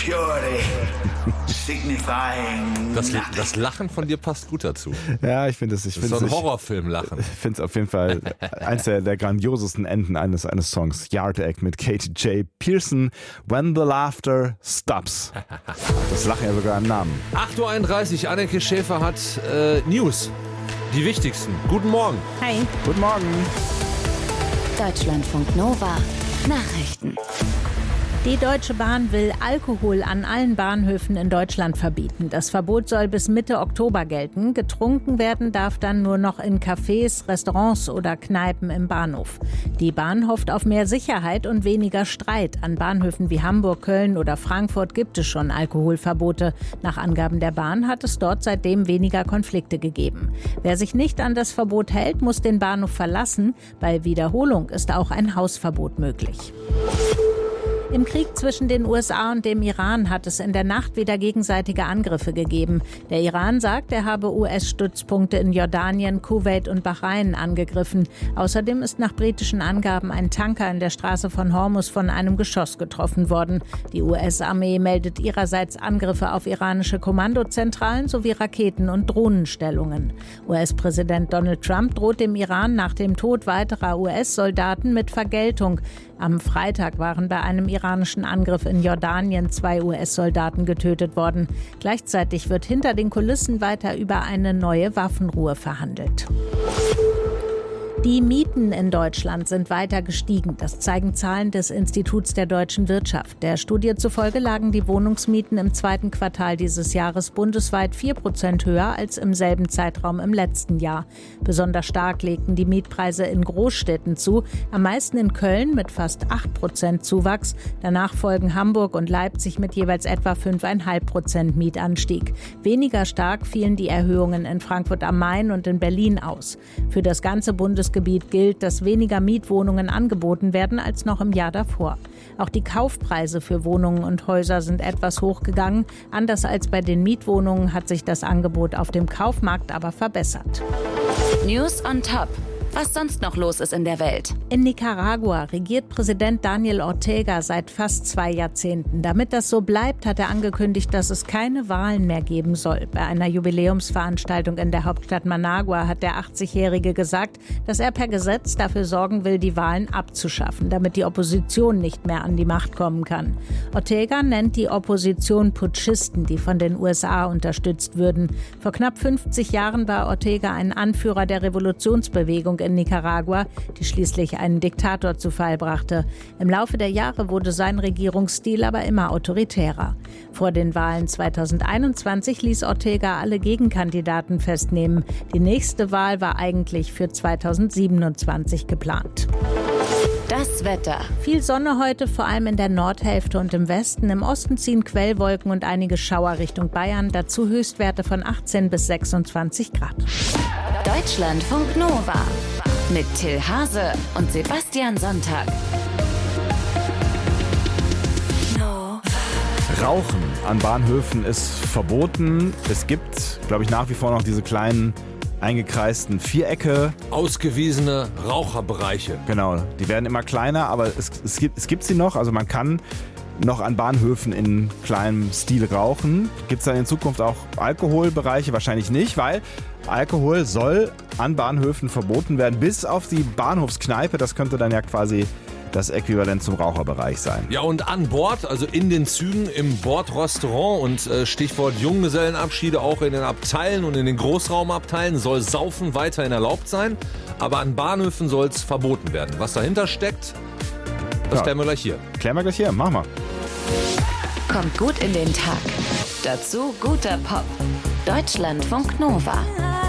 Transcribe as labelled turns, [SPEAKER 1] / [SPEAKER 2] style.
[SPEAKER 1] purity, signifying
[SPEAKER 2] Das Lachen von dir passt gut dazu.
[SPEAKER 3] Ja, ich finde es.
[SPEAKER 2] Das ist so ein Horrorfilm-Lachen.
[SPEAKER 3] Ich finde es auf jeden Fall eins der grandiosesten Enden eines Songs. Yard Act mit Katie J. Pearson. When the Laughter Stops. Das Lachen ja sogar im Namen.
[SPEAKER 2] 8.31 Uhr, Anneke Schäfer hat News. Die wichtigsten. Guten Morgen.
[SPEAKER 4] Hi.
[SPEAKER 3] Guten Morgen.
[SPEAKER 5] Deutschlandfunk Nova. Nachrichten.
[SPEAKER 4] Die Deutsche Bahn will Alkohol an allen Bahnhöfen in Deutschland verbieten. Das Verbot soll bis Mitte Oktober gelten. Getrunken werden darf dann nur noch in Cafés, Restaurants oder Kneipen im Bahnhof. Die Bahn hofft auf mehr Sicherheit und weniger Streit. An Bahnhöfen wie Hamburg, Köln oder Frankfurt gibt es schon Alkoholverbote. Nach Angaben der Bahn hat es dort seitdem weniger Konflikte gegeben. Wer sich nicht an das Verbot hält, muss den Bahnhof verlassen. Bei Wiederholung ist auch ein Hausverbot möglich. Im Krieg zwischen den USA und dem Iran hat es in der Nacht wieder gegenseitige Angriffe gegeben. Der Iran sagt, er habe US-Stützpunkte in Jordanien, Kuwait und Bahrain angegriffen. Außerdem ist nach britischen Angaben ein Tanker in der Straße von Hormuz von einem Geschoss getroffen worden. Die US-Armee meldet ihrerseits Angriffe auf iranische Kommandozentralen sowie Raketen- und Drohnenstellungen. US-Präsident Donald Trump droht dem Iran nach dem Tod weiterer US-Soldaten mit Vergeltung. Am Freitag waren bei einem iranischen Angriff in Jordanien 2 US-Soldaten getötet worden. Gleichzeitig wird hinter den Kulissen weiter über eine neue Waffenruhe verhandelt. Die Mieten in Deutschland sind weiter gestiegen. Das zeigen Zahlen des Instituts der deutschen Wirtschaft. Der Studie zufolge lagen die Wohnungsmieten im zweiten Quartal dieses Jahres bundesweit 4% höher als im selben Zeitraum im letzten Jahr. Besonders stark legten die Mietpreise in Großstädten zu, am meisten in Köln mit fast 8% Zuwachs. Danach folgen Hamburg und Leipzig mit jeweils etwa 5,5% Mietanstieg. Weniger stark fielen die Erhöhungen in Frankfurt am Main und in Berlin aus. Für das ganze Bundesgebiet gilt, dass weniger Mietwohnungen angeboten werden als noch im Jahr davor. Auch die Kaufpreise für Wohnungen und Häuser sind etwas hochgegangen. Anders als bei den Mietwohnungen hat sich das Angebot auf dem Kaufmarkt aber verbessert.
[SPEAKER 5] News on Top. Was sonst noch los ist in der Welt.
[SPEAKER 4] In Nicaragua regiert Präsident Daniel Ortega seit fast 2 Jahrzehnten. Damit das so bleibt, hat er angekündigt, dass es keine Wahlen mehr geben soll. Bei einer Jubiläumsveranstaltung in der Hauptstadt Managua hat der 80-Jährige gesagt, dass er per Gesetz dafür sorgen will, die Wahlen abzuschaffen, damit die Opposition nicht mehr an die Macht kommen kann. Ortega nennt die Opposition Putschisten, die von den USA unterstützt würden. Vor knapp 50 Jahren war Ortega ein Anführer der Revolutionsbewegung in Nicaragua, die schließlich einen Diktator zu Fall brachte. Im Laufe der Jahre wurde sein Regierungsstil aber immer autoritärer. Vor den Wahlen 2021 ließ Ortega alle Gegenkandidaten festnehmen. Die nächste Wahl war eigentlich für 2027 geplant.
[SPEAKER 5] Das Wetter.
[SPEAKER 4] Viel Sonne heute, vor allem in der Nordhälfte und im Westen. Im Osten ziehen Quellwolken und einige Schauer Richtung Bayern. Dazu Höchstwerte von 18 bis 26 Grad.
[SPEAKER 5] Deutschlandfunk Nova. Mit Till Hase und Sebastian Sonntag.
[SPEAKER 3] Rauchen an Bahnhöfen ist verboten. Es gibt, glaube ich, nach wie vor noch diese kleinen eingekreisten Vierecke.
[SPEAKER 2] Ausgewiesene Raucherbereiche.
[SPEAKER 3] Genau, die werden immer kleiner, aber es gibt sie noch. Also man kann noch an Bahnhöfen in kleinem Stil rauchen. Gibt es dann in Zukunft auch Alkoholbereiche? Wahrscheinlich nicht, weil Alkohol soll an Bahnhöfen verboten werden, bis auf die Bahnhofskneipe. Das könnte dann ja quasi das Äquivalent zum Raucherbereich sein.
[SPEAKER 2] Ja, und an Bord, also in den Zügen, im Bordrestaurant und Stichwort Junggesellenabschiede auch in den Abteilen und in den Großraumabteilen soll Saufen weiterhin erlaubt sein, aber an Bahnhöfen soll es verboten werden. Was dahinter steckt, das klären wir gleich hier.
[SPEAKER 3] Klären wir gleich hier, machen wir.
[SPEAKER 5] Kommt gut in den Tag. Dazu guter Pop. Deutschlandfunk Nova.